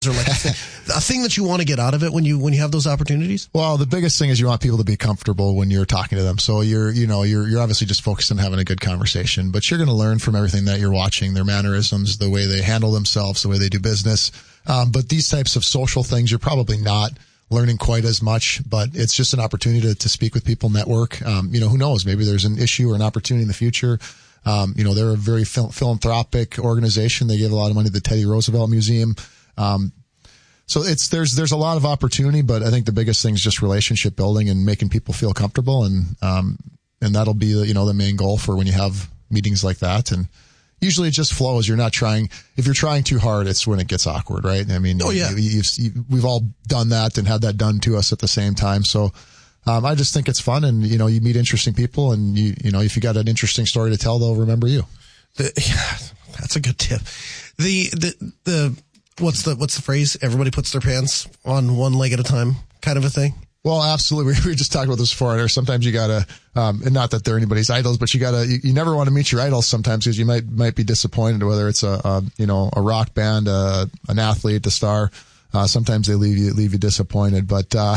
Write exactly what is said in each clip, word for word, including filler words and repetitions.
or like a thing, a thing that you want to get out of it when you when you have those opportunities? Well, the biggest thing is you want people to be comfortable when you're talking to them. So you're, you know, you're you're obviously just focused on having a good conversation, but you're going to learn from everything that you're watching, their mannerisms, the way they handle themselves, the way they do business. Um, but these types of social things, you're probably not learning quite as much, but it's just an opportunity to, to speak with people, network. Um, you know, who knows? Maybe there's an issue or an opportunity in the future. Um, you know, they're a very phil- philanthropic organization. They give a lot of money to the Teddy Roosevelt Museum. Um, so it's, there's, there's a lot of opportunity, but I think the biggest thing is just relationship building and making people feel comfortable. And, um, and that'll be the, you know, the main goal for when you have meetings like that. And usually it just flows. You're not trying, if you're trying too hard, it's when it gets awkward, right? I mean, oh, yeah. you, you've, you, we've all done that and had that done to us at the same time. So, um, I just think it's fun, and, you know, you meet interesting people, and you, you know, if you got an interesting story to tell, they'll remember you. The, yeah, that's a good tip. The, the, the, what's the, what's the phrase? Everybody puts their pants on one leg at a time kind of a thing. Well, absolutely. We were just talking about this before. Sometimes you gotta, um, and not that they're anybody's idols, but you gotta, you, you never want to meet your idols sometimes, because you might, might be disappointed, whether it's a, a you know, a rock band, uh, an athlete, a star. Uh, sometimes they leave you, leave you disappointed, but, uh,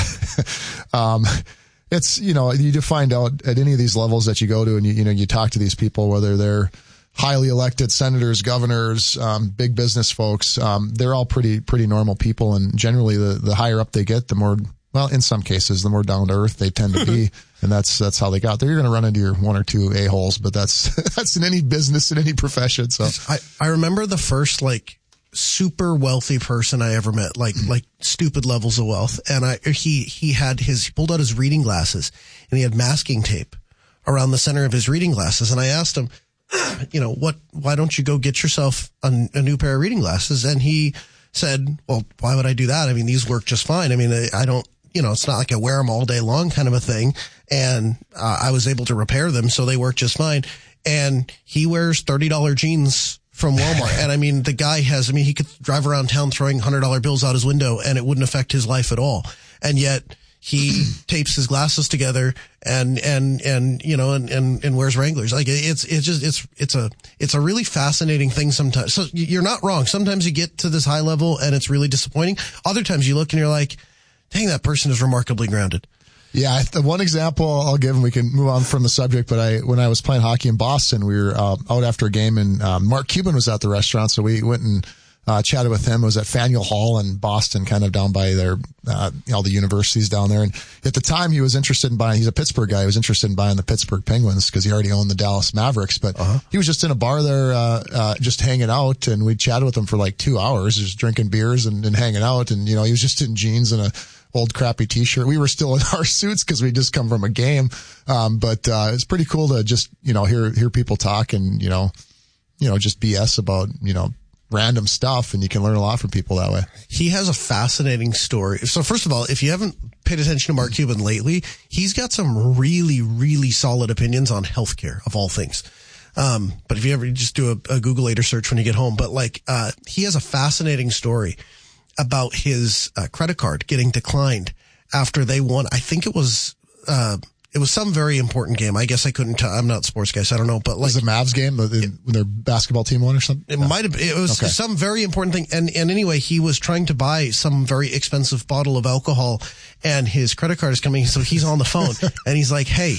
um, it's, you know, you do find out at any of these levels that you go to, and you, you know, you talk to these people, whether they're highly elected senators, governors, um, big business folks, um, they're all pretty, pretty normal people. And generally the, the higher up they get, the more, well, in some cases, the more down to earth they tend to be. And that's, that's how they got there. You're going to run into your one or two a-holes, but that's, that's in any business, in any profession. So I, I remember the first, like, super wealthy person I ever met, like, like stupid levels of wealth. And I, he, he had his, he pulled out his reading glasses, and he had masking tape around the center of his reading glasses. And I asked him, you know, what, why don't you go get yourself a, a new pair of reading glasses? And he said, well, why would I do that? I mean, these work just fine. I mean, I, I don't, you know, it's not like I wear them all day long kind of a thing. And uh, I was able to repair them, so they work just fine. And he wears thirty dollars jeans from Walmart. And I mean, the guy has, I mean, he could drive around town throwing one hundred dollars bills out his window, and it wouldn't affect his life at all. And yet he tapes his glasses together and, and, and, you know, and, and, and wears Wranglers. Like, it's, it's just, it's, it's a, it's a really fascinating thing sometimes. So you're not wrong. Sometimes you get to this high level and it's really disappointing. Other times you look and you're like, dang, that person is remarkably grounded. Yeah, the one example I'll give, and we can move on from the subject, but I, when I was playing hockey in Boston, we were uh, out after a game, and um, Mark Cuban was at the restaurant, so we went and uh, chatted with him. It was at Faneuil Hall in Boston, kind of down by their, uh, all the universities down there. And at the time, he was interested in buying, he's a Pittsburgh guy, he was interested in buying the Pittsburgh Penguins because he already owned the Dallas Mavericks, but uh-huh. he was just in a bar there, uh, uh, just hanging out, and we chatted with him for like two hours, just drinking beers and, and hanging out. And, you know, he was just in jeans and a old crappy t-shirt. We were still in our suits because we just come from a game. Um, but, uh, it's pretty cool to just, you know, hear, hear people talk and, you know, you know, just B S about, you know, random stuff, and you can learn a lot from people that way. He has a fascinating story. So first of all, if you haven't paid attention to Mark Cuban lately, he's got some really, really solid opinions on healthcare, of all things. Um, but if you ever just do a, a Google later search when you get home, but like, uh, he has a fascinating story about his uh, credit card getting declined after they won. I think it was, uh, it was some very important game. I guess I couldn't tell. I'm not a sports guy, so I don't know, but like. Was it the Mavs game when their basketball team won or something? It no. might have, it was okay. some very important thing. And, and anyway, he was trying to buy some very expensive bottle of alcohol, and his credit card is coming. So he's on the phone and he's like, hey,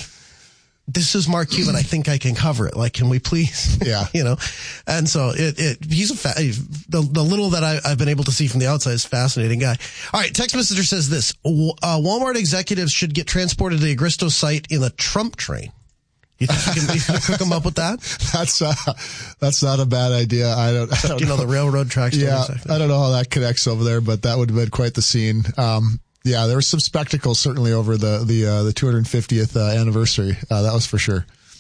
this is Mark Cuban. I think I can cover it. Like, can we please? Yeah. you know? And so it, it, he's a, fa- the, the little that I, I've been able to see from the outside is a fascinating guy. All right. Text messenger says this, uh, Walmart executives should get transported to the Agristo site in a Trump train. You think you can, you can hook them up with that? That's, uh, that's not a bad idea. I don't, I don't you know, know the railroad tracks. Yeah. I don't know how that connects over there, but that would have been quite the scene. Um, Yeah, there was some spectacle certainly over the the uh, the two hundred fiftieth uh, anniversary. Uh, that was for sure.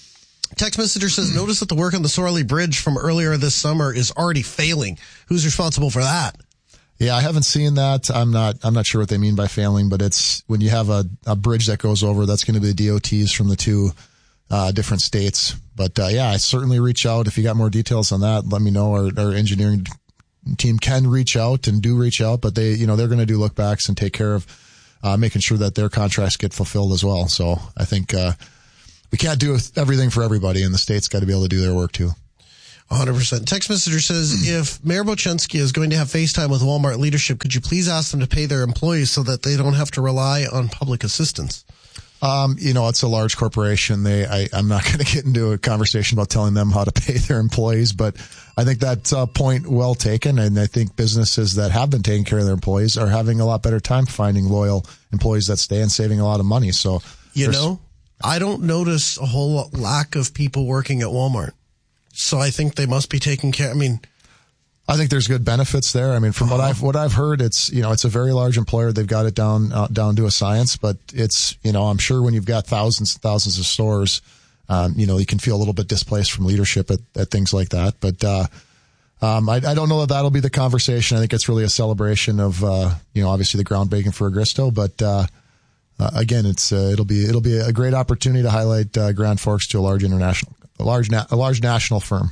Text messenger says, notice that the work on the Sorley Bridge from earlier this summer is already failing. Who's responsible for that? Yeah, I haven't seen that. I'm not I'm not sure what they mean by failing, but it's when you have a, a bridge that goes over, that's going to be the D O Ts from the two uh, different states. But uh, yeah, I certainly reach out. If you got more details on that, let me know. Our, our engineering team can reach out and do reach out, but they, you know, they're going to do look backs and take care of uh, making sure that their contracts get fulfilled as well. So I think uh, we can't do everything for everybody, and the state's got to be able to do their work too. one hundred percent. Text messenger says, if Mayor Bochensky is going to have FaceTime with Walmart leadership, could you please ask them to pay their employees so that they don't have to rely on public assistance? Um, you know, it's a large corporation. They, I, I'm not going to get into a conversation about telling them how to pay their employees, but I think that's a point well taken. And I think businesses that have been taking care of their employees are having a lot better time finding loyal employees that stay and saving a lot of money. So, you know, I don't notice a whole lack of people working at Walmart. So I think they must be taking care. I mean, I think there's good benefits there. I mean, from what I've what I've heard, it's you know it's a very large employer. They've got it down uh, down to a science. But it's you know I'm sure when you've got thousands and thousands of stores, um, you know you can feel a little bit displaced from leadership at, at things like that. But uh, um, I, I don't know that that'll be the conversation. I think it's really a celebration of uh, you know obviously the groundbreaking for Agristo. But uh, uh, again, it's uh, it'll be it'll be a great opportunity to highlight uh, Grand Forks to a large international, a large na- a large national firm.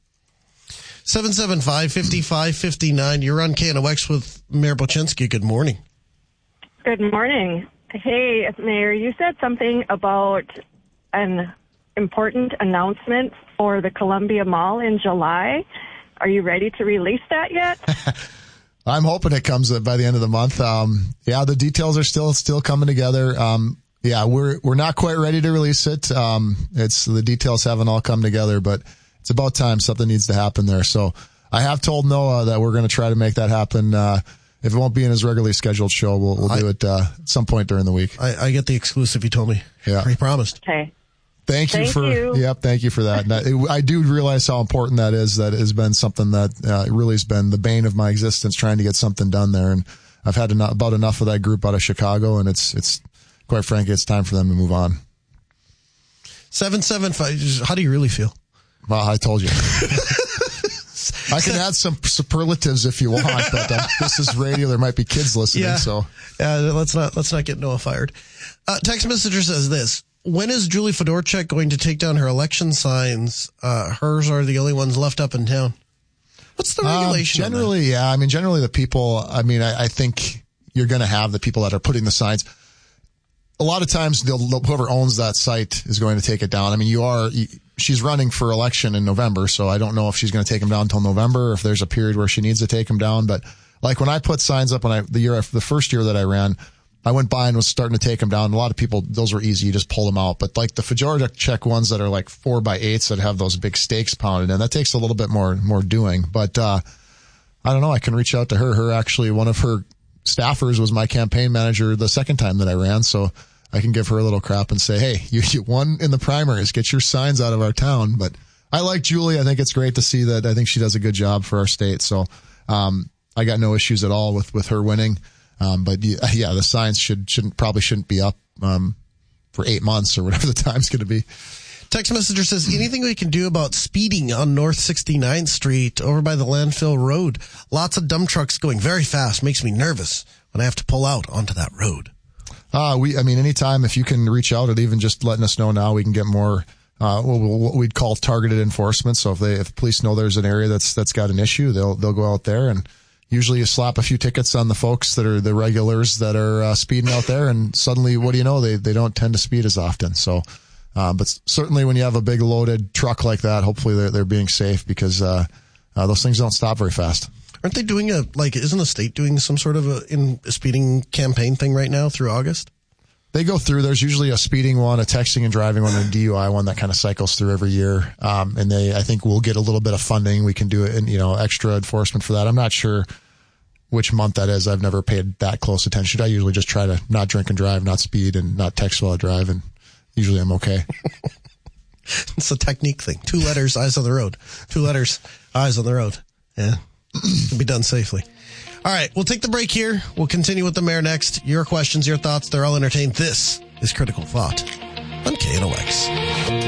seven seven five, five five five nine. You're on K N O X with Mayor Bochensky. Good morning. Good morning. Hey, Mayor, you said something about an important announcement for the Columbia Mall in July. Are you ready to release that yet? I'm hoping it comes by the end of the month. Um, yeah, the details are still still coming together. Um, yeah, we're we're not quite ready to release it. Um, it's the details haven't all come together, but it's about time. Something needs to happen there. So I have told Noah that we're going to try to make that happen. Uh, if it won't be in his regularly scheduled show, we'll, we'll do I, it uh, at some point during the week. I, I get the exclusive you told me. Yeah. He promised. Okay. Thank you thank for, you. yep, thank you for that. And I, I do realize how important that is. That has been something that uh, really has been the bane of my existence, trying to get something done there. And I've had enough, about enough of that group out of Chicago, and it's, it's quite frankly, it's time for them to move on. seven seven five, how do you really feel? Well, I told you. I can add some superlatives if you want, but uh, this is radio. There might be kids listening, yeah. so yeah, let's not let's not get Noah fired. Uh, text messenger says this: when is Julie Fedorchak going to take down her election signs? Uh, hers are the only ones left up in town. What's the regulation? Um, generally, yeah. I mean, generally the people. I mean, I, I think you're going to have the people that are putting the signs. A lot of times, they'll, whoever owns that site is going to take it down. I mean, you are. You, she's running for election in November, so I don't know if she's going to take them down until November, or if there's a period where she needs to take them down. But like when I put signs up, when I the year after the first year that I ran, I went by and was starting to take them down. A lot of people, those were easy, you just pull them out. But like the Fedorchak ones that are like four by eights that have those big stakes pounded in, that takes a little bit more more doing. But uh I don't know. I can reach out to her. Her actually, one of her staffers was my campaign manager the second time that I ran, so I can give her a little crap and say, hey, you, you won in the primaries. Get your signs out of our town. But I like Julie. I think it's great to see that. I think she does a good job for our state. So um, I got no issues at all with, with her winning. Um, but yeah, the signs should shouldn't probably shouldn't be up um, for eight months or whatever the time's going to be. Text messenger says, anything we can do about speeding on North sixty-ninth Street over by the landfill road? Lots of dump trucks going very fast. Makes me nervous when I have to pull out onto that road. Uh, we, I mean, anytime if you can reach out or even just letting us know now, we can get more, uh, what we'd call targeted enforcement. So if they, if police know there's an area that's, that's got an issue, they'll, they'll go out there, and usually you slap a few tickets on the folks that are the regulars that are uh, speeding out there. And suddenly, what do you know? They, they don't tend to speed as often. So, uh, but certainly when you have a big loaded truck like that, hopefully they're, they're being safe, because, uh, uh, those things don't stop very fast. Aren't they doing a, like, isn't the state doing some sort of a, in a speeding campaign thing right now through August? They go through, there's usually a speeding one, a texting and driving one, and a D U I one that kind of cycles through every year. Um, and they, I think we'll get a little bit of funding. We can do it, and, you know, extra enforcement for that. I'm not sure which month that is. I've never paid that close attention. I usually just try to not drink and drive, not speed, and not text while I drive. And usually I'm okay. It's a technique thing. Two letters, eyes on the road. Two letters, eyes on the road. Yeah. Can be done safely. All right, we'll take the break here. We'll continue with the mayor next. Your questions, your thoughts, they're all entertained. This is Critical Thought on K N O X.